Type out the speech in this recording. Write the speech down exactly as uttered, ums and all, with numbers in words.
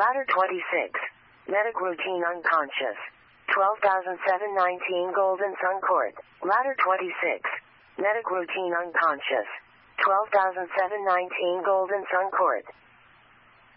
Ladder twenty-six. Medic routine unconscious. twelve thousand seven hundred nineteen Golden Sun Court. Ladder twenty-six. Medic routine unconscious. twelve thousand seven hundred nineteen Golden Sun Court.